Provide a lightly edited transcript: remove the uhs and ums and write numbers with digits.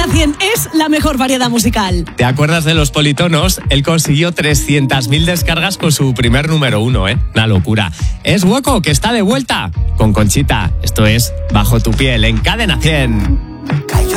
Cadena 100 es la mejor variedad musical. ¿Te acuerdas de Los Politonos? Él consiguió 300.000 descargas con su primer número 1, ¿eh? Una locura. Es Woco, que está de vuelta con Conchita. Esto es Bajo tu piel en Cadena 100.